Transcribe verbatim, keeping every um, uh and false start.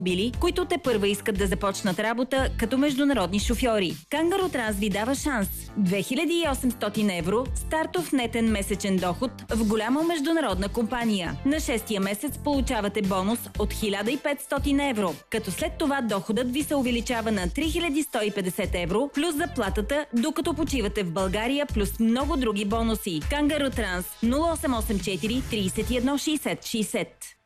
били, които те първа искат да започнат работа като международни шофьори. Кангаро Транс ви дава шанс. две хиляди и осемстотин евро стартов нетен месечен доход в голяма международна компания. На шестия месец получавате бонус от хиляда и петстотин евро, като след това доходът ви се увеличава на три хиляди сто и петдесет евро плюс заплатата, докато почивате в България, плюс много други бонуси. Кангаро Транс нула осем осем четири тридесет и едно шейсет шейсет.